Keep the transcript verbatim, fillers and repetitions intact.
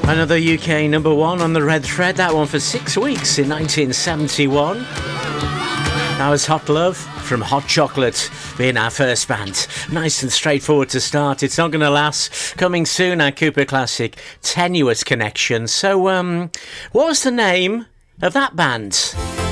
Another U K number one on the red thread, that one for six weeks in nineteen seventy-one. That was Hot Love from Hot Chocolate being our first band. Nice and straightforward to start. It's not going to last. Coming soon, our Cooper classic, Tenuous Connection. So, um, what was the name of that band?